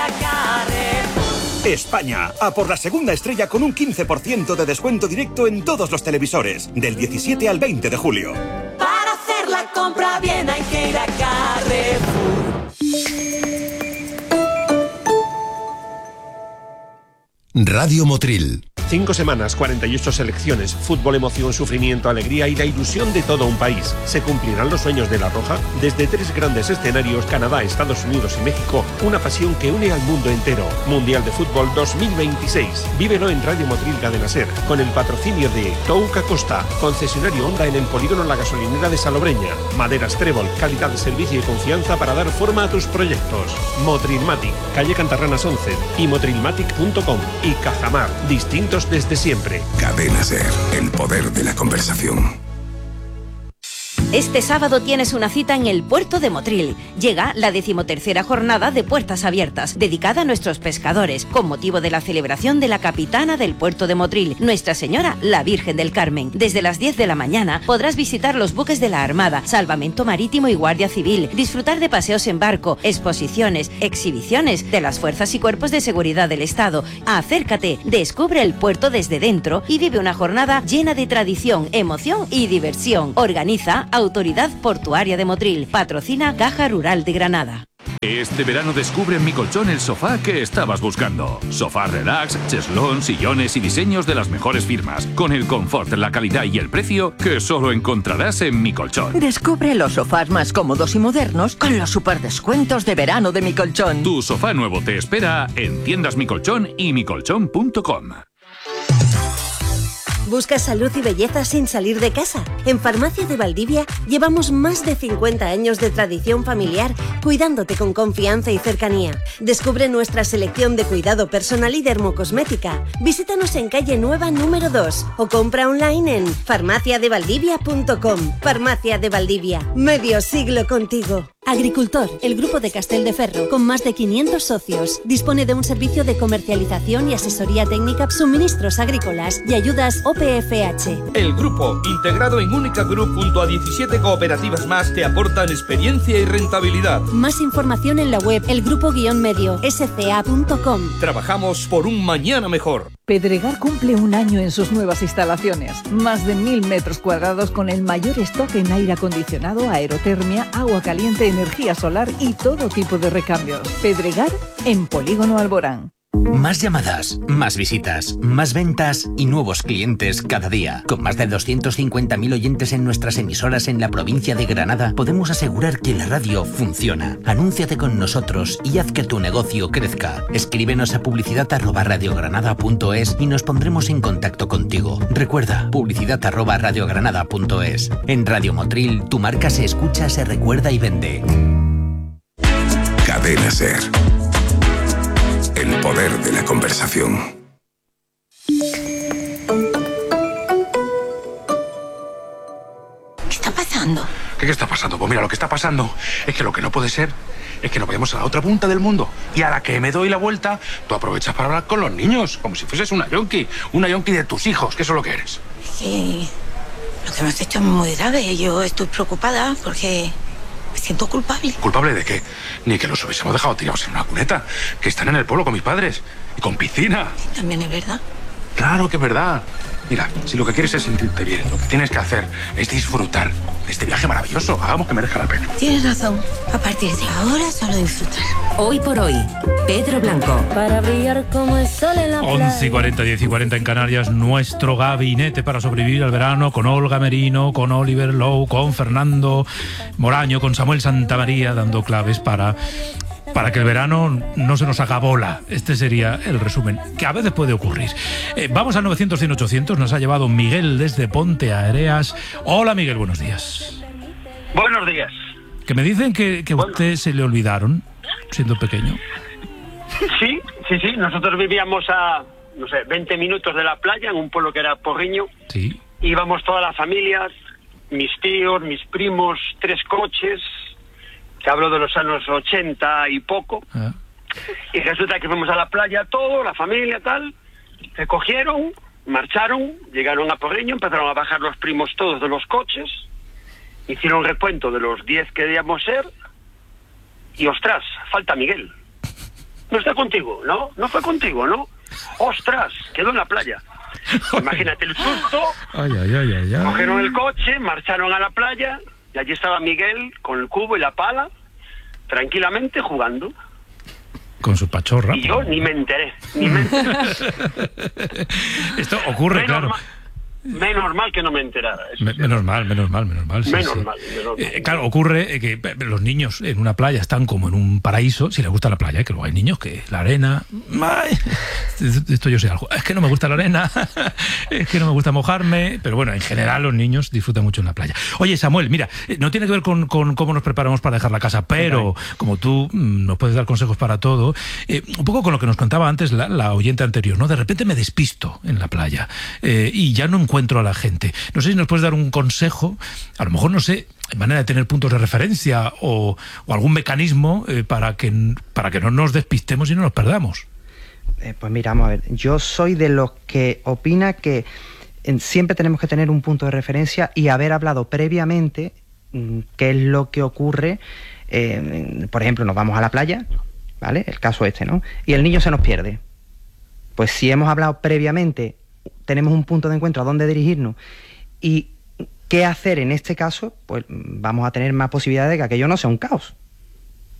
Carrefour. España, a por la segunda estrella con un 15% de descuento directo en todos los televisores, del 17 al 20 de julio. Para hacer la compra bien hay que ir a Carrefour. Radio Motril. 5 semanas, 48 selecciones, fútbol, emoción, sufrimiento, alegría y la ilusión de todo un país. ¿Se cumplirán los sueños de La Roja? Desde 3 grandes escenarios, Canadá, Estados Unidos y México, una pasión que une al mundo entero. Mundial de Fútbol 2026. Vívelo en Radio Motril Cadena Ser, con el patrocinio de Touca Costa, concesionario Honda en el polígono La Gasolinera de Salobreña. Maderas Trébol, calidad de servicio y confianza para dar forma a tus proyectos. Motrilmatic, calle Cantarranas 11 y motrilmatic.com. Y Cajamar, distintos desde siempre. Cadena Ser, el poder de la conversación. Este sábado tienes una cita en el puerto de Motril. Llega la 13ª jornada de Puertas Abiertas, dedicada a nuestros pescadores, con motivo de la celebración de la capitana del puerto de Motril, Nuestra Señora, la Virgen del Carmen. Desde las 10 de la mañana podrás visitar los buques de la Armada, Salvamento Marítimo y Guardia Civil, disfrutar de paseos en barco, exposiciones, exhibiciones de las fuerzas y cuerpos de seguridad del Estado. Acércate, descubre el puerto desde dentro y vive una jornada llena de tradición, emoción y diversión. Organiza Autoridad Portuaria de Motril. Patrocina Caja Rural de Granada. Este verano descubre en Mi Colchón el sofá que estabas buscando. Sofá relax, cheslón, sillones y diseños de las mejores firmas, con el confort, la calidad y el precio que solo encontrarás en Mi Colchón. Descubre los sofás más cómodos y modernos con los superdescuentos de verano de Mi Colchón. Tu sofá nuevo te espera en tiendas Mi Colchón y micolchón.com. ¿Buscas salud y belleza sin salir de casa? En Farmacia de Valdivia llevamos más de 50 años de tradición familiar cuidándote con confianza y cercanía. Descubre nuestra selección de cuidado personal y dermocosmética. Visítanos en calle Nueva número 2 o compra online en farmaciadevaldivia.com. Farmacia de Valdivia, medio siglo contigo. Agricultor, el grupo de Castelldeferro, con más de 500 socios, dispone de un servicio de comercialización y asesoría técnica, suministros agrícolas y ayudas OPFH. El grupo, integrado en Única Group junto a 17 cooperativas más, te aportan experiencia y rentabilidad. Más información en la web elgrupo-medio sca.com. Trabajamos por un mañana mejor. Pedregar cumple un año en sus nuevas instalaciones. Más de 1000 metros cuadrados con el mayor stock en aire acondicionado, aerotermia, agua caliente, energía solar y todo tipo de recambios. Pedregar en Polígono Alborán. Más llamadas, más visitas, más ventas y nuevos clientes cada día. Con más de 250.000 oyentes en nuestras emisoras en la provincia de Granada, podemos asegurar que la radio funciona. Anúnciate con nosotros y haz que tu negocio crezca. Escríbenos a publicidad@radiogranada.es y nos pondremos en contacto contigo. Recuerda, publicidad@radiogranada.es. En Radio Motril, tu marca se escucha, se recuerda y vende. Cadena Ser. El poder de la conversación. ¿Qué está pasando? ¿Qué está pasando? Pues mira, lo que está pasando es que lo que no puede ser es que nos vayamos a la otra punta del mundo y a la que me doy la vuelta, tú aprovechas para hablar con los niños, como si fueses una yonki de tus hijos, que eso es lo que eres. Sí, lo que me has hecho es muy grave. Yo estoy preocupada porque me siento culpable. ¿Culpable de qué? Ni que los hubiésemos dejado tirados en una cuneta, que están en el pueblo con mis padres y con piscina. También es verdad. Claro que es verdad. Mira, si lo que quieres es sentirte bien, lo que tienes que hacer es disfrutar de este viaje maravilloso. Hagamos que merezca la pena. Tienes razón. A partir de ahora, solo disfrutar. Hoy por hoy, Pedro Blanco. Para brillar como el sol en la playa. 11:40, 10:40 en Canarias. Nuestro gabinete para sobrevivir al verano con Olga Merino, con Oliver Lowe, con Fernando Moraño, con Samuel Santamaría, dando claves para que el verano no se nos haga bola. Este sería el resumen, que a veces puede ocurrir. Vamos al 900-100-800. Nos ha llevado Miguel desde Ponte Areas. Hola, Miguel, buenos días. Buenos días. Que me dicen que a usted se le olvidaron, siendo pequeño. Sí. Nosotros vivíamos a, 20 minutos de la playa, en un pueblo que era Porriño. Sí. Íbamos toda la familia, mis tíos, mis primos, 3 coches. Te hablo de los años 80 y poco. Y resulta que fuimos a la playa todo, la familia, tal. Se cogieron, marcharon, llegaron a Porriño, empezaron a bajar los primos todos de los coches. Hicieron un recuento de los 10 que debíamos ser. Y ostras, falta Miguel. no está contigo, ¿no? No fue contigo, ¿no? ¡Ostras! Quedó en la playa. Imagínate el susto. Ay, ay, ay, ay, ay. Cogieron el coche, marcharon a la playa y allí estaba Miguel con el cubo y la pala, tranquilamente jugando. Con su pachorra. Y yo ni me enteré. Esto ocurre, claro. Menos mal que no me enterara. Menos mal. Sí, menos sí. mal. Claro, ocurre que los niños en una playa están como en un paraíso, si les gusta la playa, que luego hay niños que la arena... ¡Ay! Esto yo sé algo. Es que no me gusta la arena, es que no me gusta mojarme, pero bueno, en general los niños disfrutan mucho en la playa. Oye, Samuel, mira, no tiene que ver con cómo nos preparamos para dejar la casa, pero como tú nos puedes dar consejos para todo, un poco con lo que nos contaba antes la oyente anterior, ¿no? De repente me despisto en la playa y ya no encuentro a la gente. No sé si nos puedes dar un consejo, a lo mejor, no sé, manera de tener puntos de referencia o algún mecanismo para que no nos despistemos y no nos perdamos. Pues mira, vamos a ver, yo soy de los que opina que siempre tenemos que tener un punto de referencia y haber hablado previamente qué es lo que ocurre. Por ejemplo, nos vamos a la playa, ¿vale? El caso ¿no? Y el niño se nos pierde. Pues si hemos hablado previamente, tenemos un punto de encuentro a dónde dirigirnos y qué hacer en este caso, pues vamos a tener más posibilidades de que aquello no sea un caos.